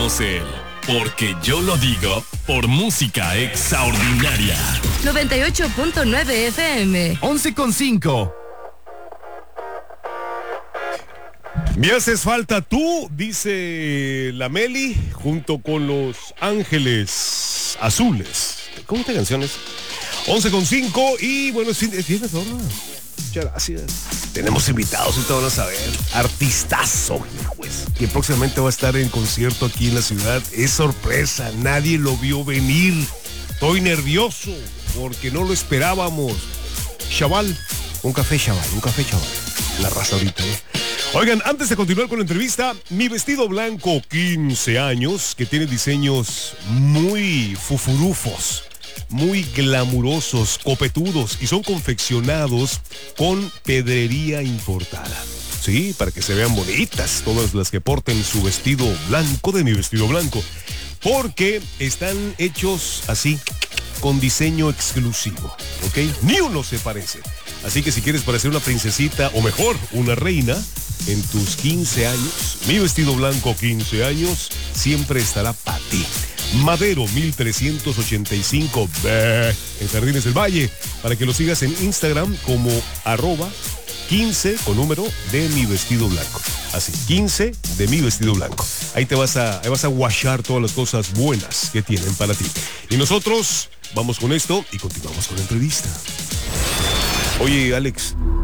somos el Porque Yo Lo Digo por Música Extraordinaria. 98.9 FM. 11.5. Me haces falta tú, dice la Meli, junto con Los Ángeles Azules. ¿Cómo esta canción es? 11.5 y bueno, es viernes, ¿no? Muchas gracias. Tenemos invitados, ahorita van a saber. Artistazo, pues, que próximamente va a estar en concierto aquí en la ciudad. Es sorpresa, nadie lo vio venir. Estoy nervioso porque no lo esperábamos. Chaval, un café chaval. La raza ahorita, ¿eh? Oigan, antes de continuar con la entrevista, mi vestido blanco 15 años, que tiene diseños muy fufurufos, muy glamurosos, copetudos, y son confeccionados con pedrería importada. Sí, para que se vean bonitas todas las que porten su vestido blanco, de mi vestido blanco, porque están hechos así, con diseño exclusivo, ¿ok? Ni uno se parece. Así que si quieres parecer una princesita, o mejor, una reina, en tus 15 años, mi vestido blanco 15 años, siempre estará para ti. Madero 1385 en Jardines del Valle, para que lo sigas en Instagram como @15 con número de mi vestido blanco. Así, 15 de mi vestido blanco. Ahí vas a guachar todas las cosas buenas que tienen para ti. Y nosotros vamos con esto y continuamos con la entrevista. Oye, Alex,